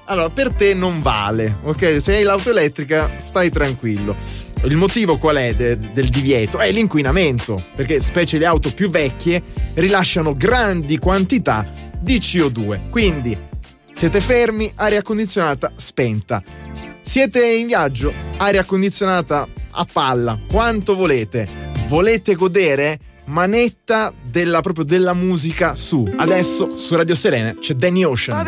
allora per te non vale, ok? Se hai l'auto elettrica stai tranquillo. Il motivo qual è del divieto? È l'inquinamento, perché specie le auto più vecchie rilasciano grandi quantità di CO2. Quindi siete fermi, aria condizionata spenta. Siete in viaggio, aria condizionata a palla, quanto volete. Volete godere? Manetta proprio della musica su. Adesso su Radio Serena c'è Danny Ocean.